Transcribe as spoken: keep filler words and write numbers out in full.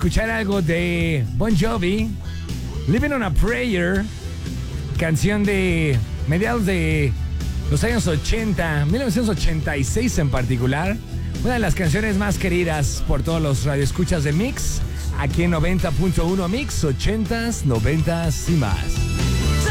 escuchar algo de Bon Jovi, Living on a Prayer, canción de mediados de los años ochenta, mil novecientos ochenta y seis en particular. Una de las canciones más queridas por todos los radioescuchas de Mix, aquí en noventa punto uno Mix, ochentas, noventas y más.